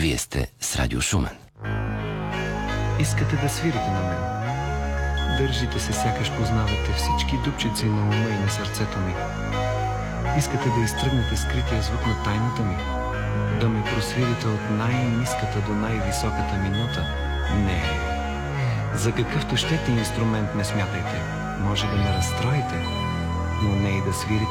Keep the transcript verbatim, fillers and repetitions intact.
Вие сте с Радио Шумен. Искате да свирите на мен. Държите се, сякаш познавате всички дупчици на ума и на сърцето ми. Искате да изтръгнете скрития звук на тайната ми. Да ме просвирите от най-ниската до най-високата ми нота. Не. За какъвто щете инструмент ме смятайте. Може да ме разстроите, но не и да свирите